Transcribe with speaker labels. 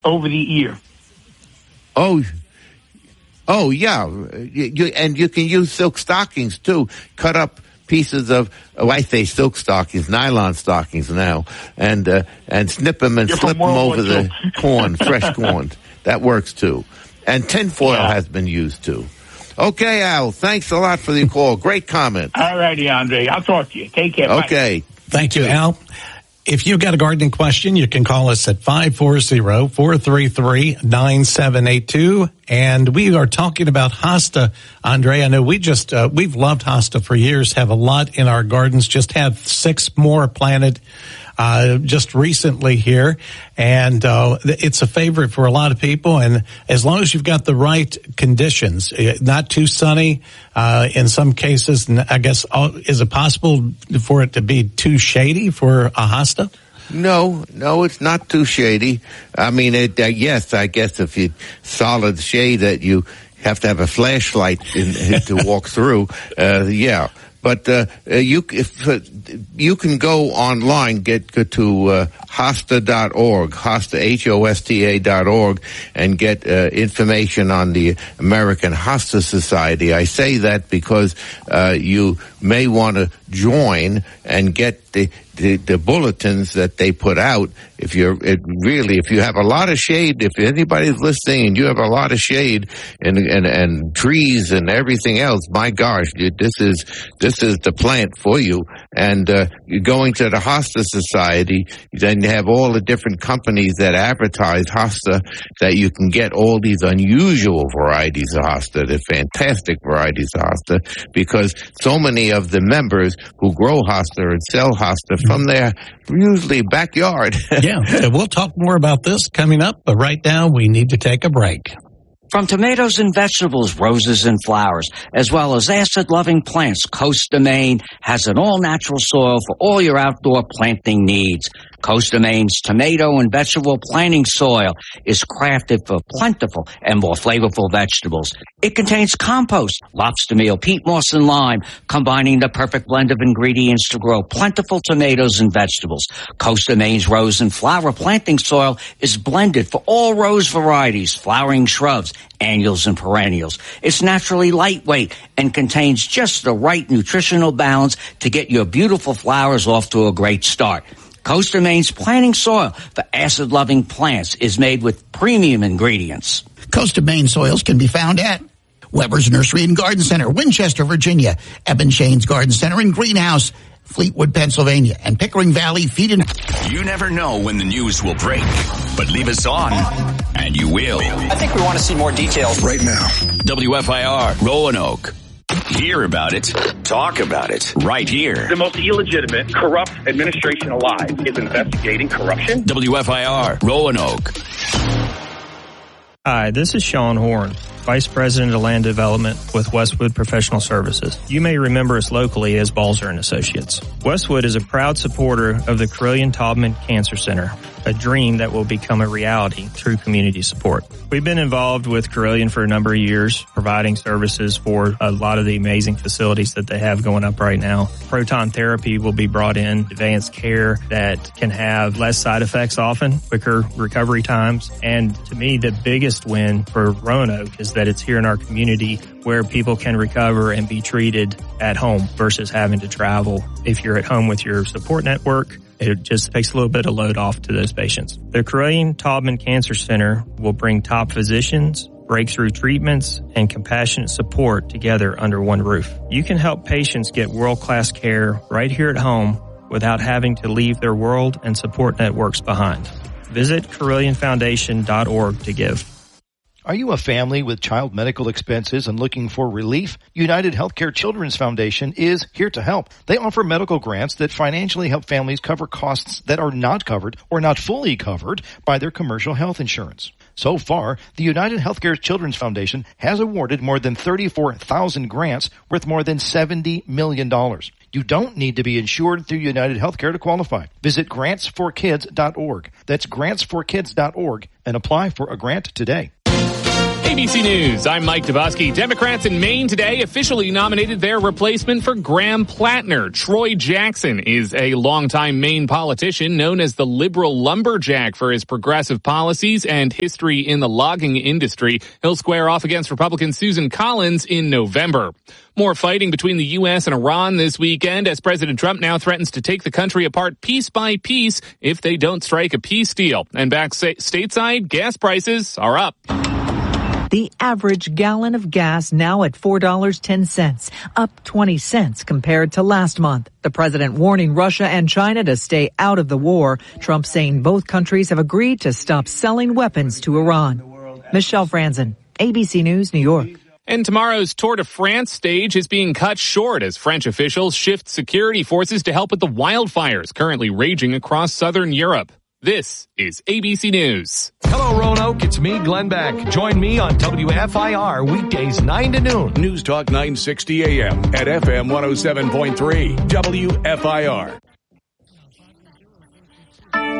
Speaker 1: over the ear.
Speaker 2: Oh, yeah. And you can use silk stockings, too. Cut up pieces of, I say silk stockings, nylon stockings now, and snip them and slip them over the corn, fresh corn. That works, too. And tinfoil has been used, too. Okay, Al, thanks a lot for the call. Great comment.
Speaker 1: All righty, Andre. I'll talk to you. Take care.
Speaker 2: Okay.
Speaker 1: Bye.
Speaker 3: Thank you, Al. If you've got a gardening question, you can call us at 540-433-9782. And we are talking about hosta. Andre, I know we've loved hosta for years, have a lot in our gardens, just have 6 more planted just recently here. And it's a favorite for a lot of people. And as long as you've got the right conditions, not too sunny, in some cases, I guess, is it possible for it to be too shady for a hosta?
Speaker 2: No, it's not too shady. I mean, yes, I guess if you solid shade that you have to have a flashlight to walk through, yeah. But you can go online, go to hosta.org, hosta.org, and get information on the American Hosta Society. I say that because you may want to join and get the bulletins that they put out. If you have a lot of shade, if anybody's listening and you have a lot of shade and trees and everything else, my gosh, this is the plant for you. And you're going to the Hosta Society, then you have all the different companies that advertise hosta, that you can get all these unusual varieties of hosta, the fantastic varieties of hosta, because so many of the members who grow hosta and sell hosta from their usually backyard.
Speaker 3: Yeah, we'll talk more about this coming up, but right now we need to take a break.
Speaker 4: From tomatoes and vegetables, roses and flowers, as well as acid-loving plants, Coast of Maine has an all-natural soil for all your outdoor planting needs. Coast of Maine's tomato and vegetable planting soil is crafted for plentiful and more flavorful vegetables. It contains compost, lobster meal, peat moss, and lime, combining the perfect blend of ingredients to grow plentiful tomatoes and vegetables. Coast of Maine's rose and flower planting soil is blended for all rose varieties, flowering shrubs, annuals, and perennials. It's naturally lightweight and contains just the right nutritional balance to get your beautiful flowers off to a great start. Coast of Maine's planting soil for acid-loving plants is made with premium ingredients.
Speaker 5: Coast of Maine soils can be found at Weber's Nursery and Garden Center, Winchester, Virginia, Eben Shane's Garden Center and Greenhouse, Fleetwood, Pennsylvania, and Pickering Valley Feed and...
Speaker 6: You never know when the news will break, but leave us on, and you will.
Speaker 7: I think we want to see more details
Speaker 6: right now. WFIR, Roanoke. Hear about it, talk about it, right here.
Speaker 8: The most illegitimate, corrupt administration alive is investigating corruption.
Speaker 6: WFIR, Roanoke.
Speaker 9: Hi, this is Sean Horn, Vice President of Land Development with Westwood Professional Services. You may remember us locally as Balzer & Associates. Westwood is a proud supporter of the Carilion-Taubman Cancer Center, a dream that will become a reality through community support. We've been involved with Carilion for a number of years, providing services for a lot of the amazing facilities that they have going up right now. Proton therapy will be brought in, advanced care that can have less side effects often, quicker recovery times, and to me, the biggest win for Roanoke is that it's here in our community where people can recover and be treated at home versus having to travel. If you're at home with your support network, it just takes a little bit of load off to those patients. The Carilion-Taubman Cancer Center will bring top physicians, breakthrough treatments, and compassionate support together under one roof. You can help patients get world-class care right here at home without having to leave their world and support networks behind. Visit CarillionFoundation.org to give.
Speaker 10: Are you a family with child medical expenses and looking for relief? United Healthcare Children's Foundation is here to help. They offer medical grants that financially help families cover costs that are not covered or not fully covered by their commercial health insurance. So far, the United Healthcare Children's Foundation has awarded more than 34,000 grants worth more than $70 million. You don't need to be insured through United Healthcare to qualify. Visit grantsforkids.org. That's grantsforkids.org and apply for a grant today.
Speaker 11: ABC News, I'm Mike Dubosky. Democrats in Maine today officially nominated their replacement for Graham Plattner. Troy Jackson is a longtime Maine politician known as the liberal lumberjack for his progressive policies and history in the logging industry. He'll square off against Republican Susan Collins in November. More fighting between the U.S. and Iran this weekend as President Trump now threatens to take the country apart piece by piece if they don't strike a peace deal. And back stateside, gas prices are up.
Speaker 12: The average gallon of gas now at $4.10, up 20 cents compared to last month. The president warning Russia and China to stay out of the war. Trump saying both countries have agreed to stop selling weapons to Iran. Michelle Franzen, ABC News, New York.
Speaker 11: And tomorrow's Tour de France stage is being cut short as French officials shift security forces to help with the wildfires currently raging across southern Europe. This is ABC News.
Speaker 13: Hello, Roanoke. It's me, Glenn Beck. Join me on WFIR weekdays 9 to noon.
Speaker 6: News Talk 960 AM at FM 107.3 WFIR.